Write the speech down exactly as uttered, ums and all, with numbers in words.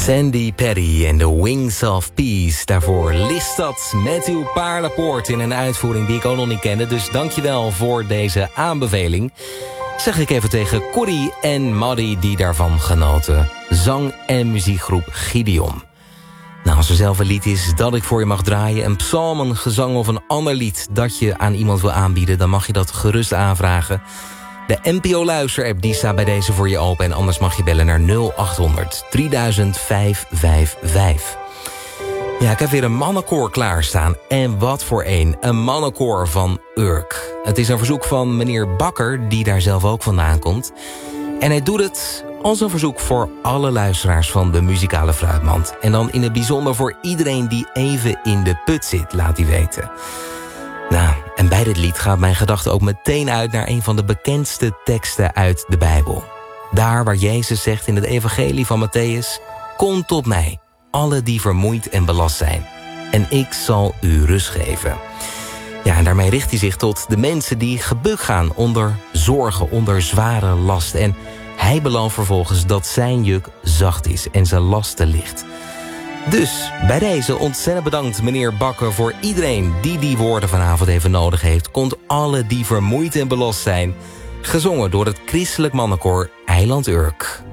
Sandy Petty en The Wings of Peace. Daarvoor Listat met uw Paardenpoort in een uitvoering die ik ook nog niet kende. Dus dankjewel voor deze aanbeveling. Zeg ik even tegen Corrie en Maddie die daarvan genoten. Zang- en muziekgroep Gideon. Nou, als er zelf een lied is dat ik voor je mag draaien... een psalm, een gezang of een ander lied dat je aan iemand wil aanbieden... dan mag je dat gerust aanvragen. De N P O-luister-app die staat bij deze voor je open... en anders mag je bellen naar nul acht honderd drieduizend vijfhonderdvijfenvijftig. Ja, ik heb weer een mannenkoor klaarstaan. En wat voor een. Een mannenkoor van Urk. Het is een verzoek van meneer Bakker, die daar zelf ook vandaan komt. En hij doet het als een verzoek voor alle luisteraars van de muzikale fruitmand. En dan in het bijzonder voor iedereen die even in de put zit, laat hij weten. Nou, en bij dit lied gaat mijn gedachte ook meteen uit naar een van de bekendste teksten uit de Bijbel. Daar waar Jezus zegt in het evangelie van Matthäus: kom tot mij, alle die vermoeid en belast zijn, en ik zal u rust geven. Ja, en daarmee richt hij zich tot de mensen die gebukt gaan onder zorgen, onder zware last. En hij belooft vervolgens dat zijn juk zacht is en zijn lasten licht. Dus bij deze ontzettend bedankt meneer Bakker voor iedereen die die woorden vanavond even nodig heeft. Komt alle die vermoeid en belast zijn. Gezongen door het christelijk mannenkoor Eiland Urk.